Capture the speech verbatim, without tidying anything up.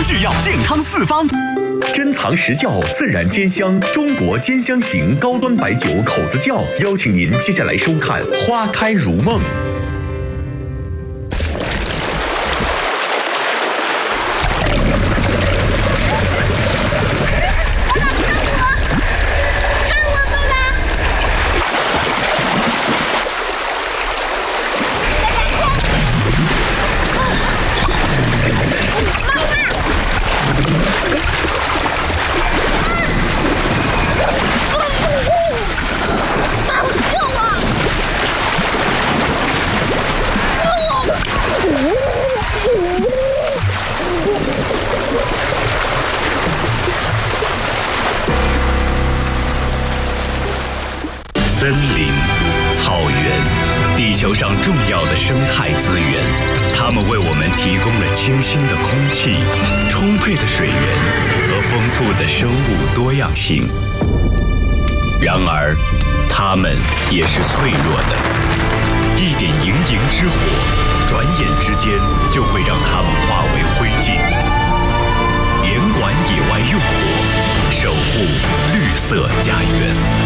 制药，健康四方。珍藏实窖，自然兼香，中国兼香型高端白酒口子窖，邀请您接下来收看《花开如梦》。森林、草原，地球上重要的生态资源，它们为我们提供了清新的空气、充沛的水源和丰富的生物多样性。然而，它们也是脆弱的，一点营营之火，转眼之间就会让它们化为灰烬。严管野外用火，守护绿色家园。